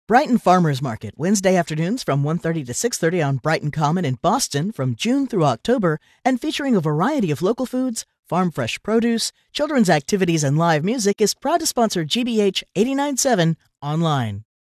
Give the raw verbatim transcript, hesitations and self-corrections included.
Brighton Farmers Market, Wednesday afternoons from one thirty to six thirty on Brighton Common in Boston from June through October, and featuring a variety of local foods, farm fresh produce, children's activities, and live music, is proud to sponsor G B H eighty-nine point seven online.